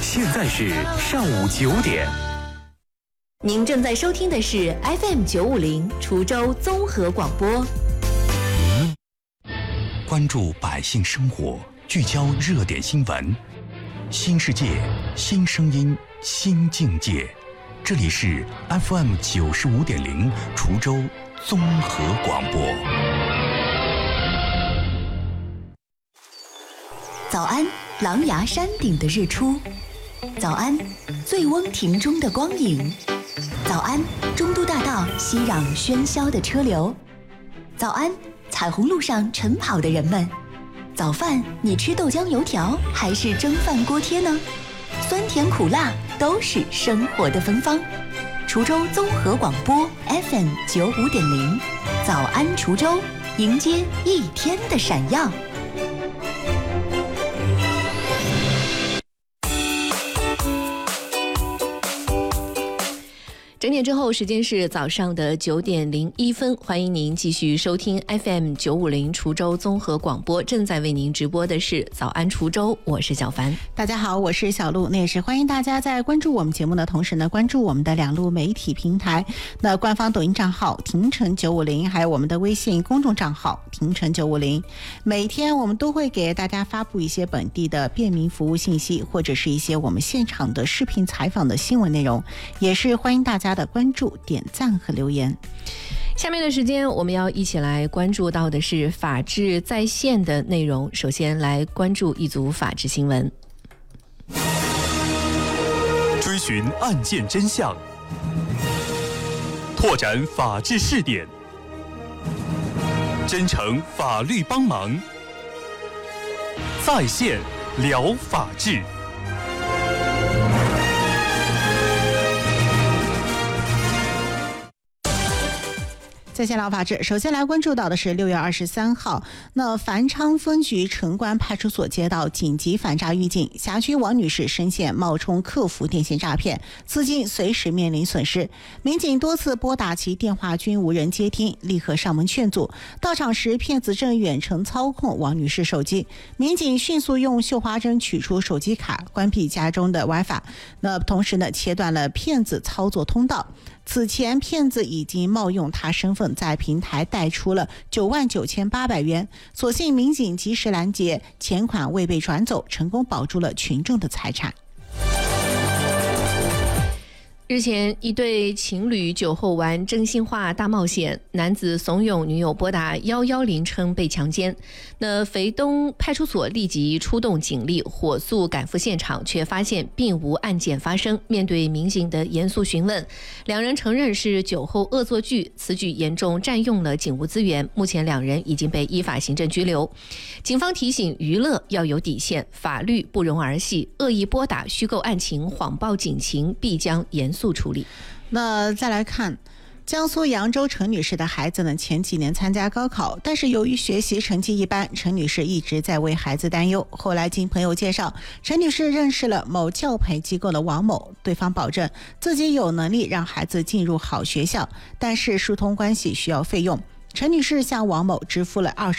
现在是上午9点。 您正在收听的是 FM950 滁州综合广播。 关注百姓生活，聚焦热点新闻，新世界，新声音，新境界。这里是 FM95.0 滁州综合广播。 早安，狼牙山顶的日出；早安，醉翁亭中的光影；早安，中都大道熙攘喧嚣的车流；早安，彩虹路上晨跑的人们。早饭你吃豆浆油条还是蒸饭锅贴呢？酸甜苦辣都是生活的芬芳。滁州综合广播 FM95.0，早安滁州，迎接一天的闪耀。整点之后，时间是早上的9点01分，欢迎您继续收听 FM950 滁州综合广播，正在为您直播的是早安滁州，我是小凡。 大家好，我是小鹿。那也是欢迎大家在关注我们节目的同时呢，关注我们的2路媒体平台，那官方抖音账号廷城950，还有我们的微信公众账号廷城950。每天我们都会给大家发布一些本地的便民服务信息，或者是一些我们现场的视频采访的新闻内容，也是欢迎大家的关注、点赞和留言。 下面的时间我们要一起来关注到的是法治在线的内容。首先来关注一组法治新闻。 追寻案件真相，拓展法治试点，真诚法律帮忙，在线聊法治。 在线聊法治，首先来关注到的是6月23号，那繁昌分局城关派出所接到紧急反诈预警，辖区王女士深陷冒充客服电信诈骗，资金随时面临损失。民警多次拨打其电话均无人接听，立刻上门劝阻。到场时，骗子正远程操控王女士手机，民警迅速用绣花针取出手机卡，关闭家中的 WiFi， 那同时呢，切断了骗子操作通道。此前，骗子已经冒用他身份在平台贷出了99800元，所幸民警及时拦截，钱款未被转走，成功保住了群众的财产。 日前，一对情侣酒后玩真心话大冒险，男子怂恿女友拨打110称被强奸。那肥东派出所立即出动警力，火速赶赴现场，却发现并无案件发生。面对民警的严肃询问，两人承认是酒后恶作剧，此举严重占用了警务资源。目前两人已经被依法行政拘留。警方提醒，娱乐要有底线，法律不容儿戏，恶意拨打虚构案情、谎报警情，必将严肃处理。 那再来看江苏扬州陈女士的孩子呢，前几年参加高考，但是由于学习成绩一般，陈女士一直在为孩子担忧。后来经朋友介绍，陈女士认识了某教培机构的王某，对方保证自己有能力让孩子进入好学校，但是疏通关系需要费用。陈女士向王某支付了